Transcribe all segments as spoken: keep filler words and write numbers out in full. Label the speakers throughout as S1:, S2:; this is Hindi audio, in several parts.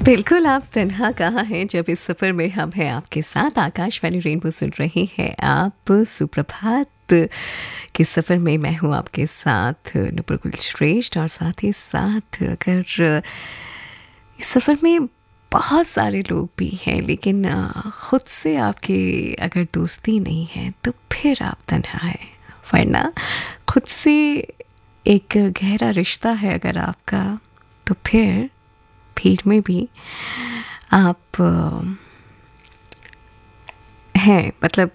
S1: बिल्कुल, आप तन्हा कहाँ हैं जब इस सफ़र में हम हैं आपके साथ। आकाशवाणी रेनबो सुन रहे हैं आप। सुप्रभात के सफ़र में मैं हूँ आपके साथ नुपुर कुलश्रेष्ठ, और साथ ही साथ अगर इस सफ़र में बहुत सारे लोग भी हैं, लेकिन ख़ुद से आपकी अगर दोस्ती नहीं है तो फिर आप तन्हा हैं। वरना खुद से एक गहरा रिश्ता है अगर आपका, तो फिर भीड़ में भी आप हैं, मतलब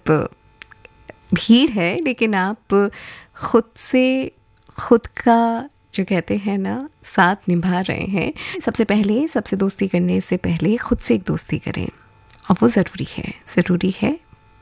S1: भीड़ है लेकिन आप खुद से खुद का जो कहते हैं ना साथ निभा रहे हैं। सबसे पहले सबसे दोस्ती करने से पहले खुद से एक दोस्ती करें, और वो ज़रूरी है ज़रूरी है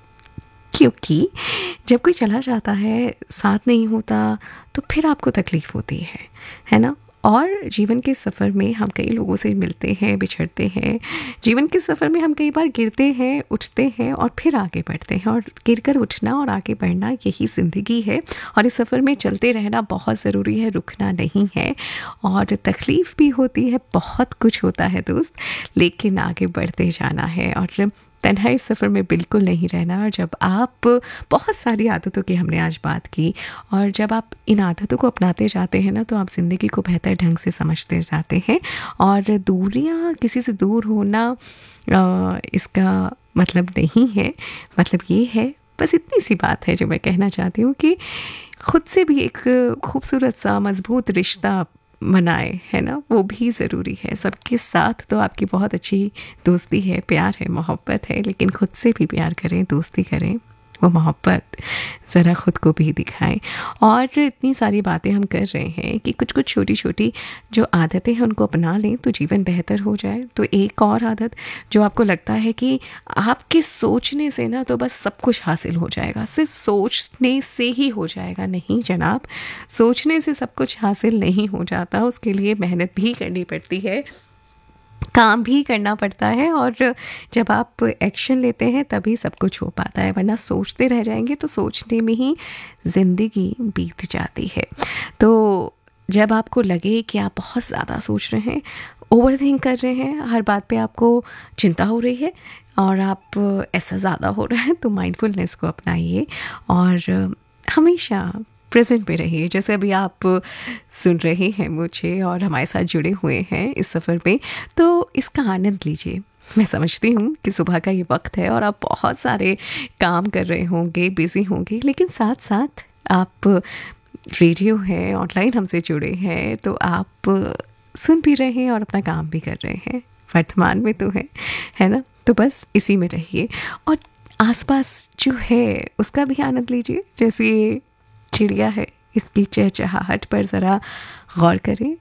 S1: क्योंकि जब कोई चला जाता है, साथ नहीं होता, तो फिर आपको तकलीफ़ होती है है ना। और जीवन के सफ़र में हम कई लोगों से मिलते हैं, बिछड़ते हैं। जीवन के सफ़र में हम कई बार गिरते हैं, उठते हैं और फिर आगे बढ़ते हैं, और गिर कर उठना और आगे बढ़ना यही ज़िंदगी है। और इस सफ़र में चलते रहना बहुत ज़रूरी है, रुकना नहीं है। और तकलीफ़ भी होती है, बहुत कुछ होता है दोस्त, लेकिन आगे बढ़ते जाना है और तन्हा इस सफ़र में बिल्कुल नहीं रहना। और जब आप बहुत सारी आदतों की हमने आज बात की, और जब आप इन आदतों को अपनाते जाते हैं ना, तो आप ज़िंदगी को बेहतर ढंग से समझते जाते हैं। और दूरियां, किसी से दूर होना आ, इसका मतलब नहीं है, मतलब ये है, बस इतनी सी बात है जो मैं कहना चाहती हूँ कि ख़ुद से भी एक खूबसूरत सा मज़बूत रिश्ता मनाए, है ना, वो भी ज़रूरी है। सबके साथ तो आपकी बहुत अच्छी दोस्ती है, प्यार है, मोहब्बत है, लेकिन खुद से भी प्यार करें, दोस्ती करें, वो मोहब्बत ज़रा ख़ुद को भी दिखाएं। और इतनी सारी बातें हम कर रहे हैं कि कुछ कुछ छोटी छोटी जो आदतें हैं उनको अपना लें तो जीवन बेहतर हो जाए। तो एक और आदत जो आपको लगता है कि आपके सोचने से ना तो बस सब कुछ हासिल हो जाएगा, सिर्फ सोचने से ही हो जाएगा, नहीं जनाब, सोचने से सब कुछ हासिल नहीं हो जाता। उसके लिए मेहनत भी करनी पड़ती है, काम भी करना पड़ता है, और जब आप एक्शन लेते हैं तभी सब कुछ हो पाता है। वरना सोचते रह जाएंगे तो सोचने में ही ज़िंदगी बीत जाती है। तो जब आपको लगे कि आप बहुत ज़्यादा सोच रहे हैं, ओवर थिंक कर रहे हैं, हर बात पे आपको चिंता हो रही है और आप ऐसा ज़्यादा हो रहा है, तो माइंडफुलनेस को अपनाइए और हमेशा प्रेजेंट में रहिए। जैसे अभी आप सुन रहे हैं मुझे और हमारे साथ जुड़े हुए हैं इस सफ़र में, तो इसका आनंद लीजिए। मैं समझती हूँ कि सुबह का ये वक्त है और आप बहुत सारे काम कर रहे होंगे, बिज़ी होंगे, लेकिन साथ साथ आप रेडियो है, ऑनलाइन हमसे जुड़े हैं, तो आप सुन भी रहे हैं और अपना काम भी कर रहे हैं, वर्तमान में तो है है ना। तो बस इसी में रहिए और आसपास जो है उसका भी आनंद लीजिए। जैसे चिड़िया है, इसकी चहचहाहट पर ज़रा गौर करें।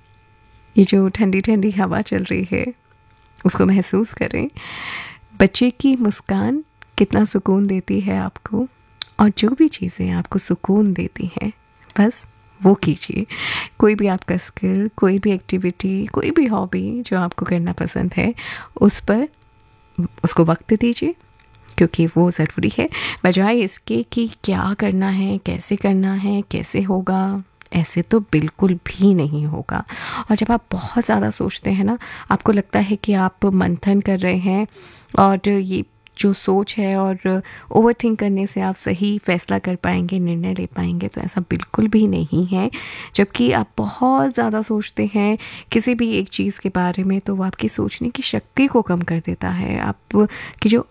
S1: ये जो ठंडी ठंडी हवा चल रही है उसको महसूस करें। बच्चे की मुस्कान कितना सुकून देती है आपको, और जो भी चीज़ें आपको सुकून देती हैं बस वो कीजिए। कोई भी आपका स्किल, कोई भी एक्टिविटी, कोई भी हॉबी जो आपको करना पसंद है, उस पर उसको वक्त दीजिए, क्योंकि वो ज़रूरी है। बजाय इसके कि क्या करना है, कैसे करना है, कैसे होगा, ऐसे तो बिल्कुल भी नहीं होगा। और जब आप बहुत ज़्यादा सोचते हैं ना, आपको लगता है कि आप मंथन कर रहे हैं, और ये जो सोच है और ओवर थिंक करने से आप सही फैसला कर पाएंगे, निर्णय ले पाएंगे, तो ऐसा बिल्कुल भी नहीं है। जबकि आप बहुत ज़्यादा सोचते हैं किसी भी एक चीज़ के बारे में, तो वो आपकी सोचने की शक्ति को कम कर देता है, आपकी जो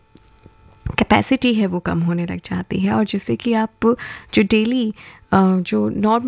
S1: कैपेसिटी है वो कम होने लग जाती है, और जिससे कि आप जो डेली जो नॉर्मल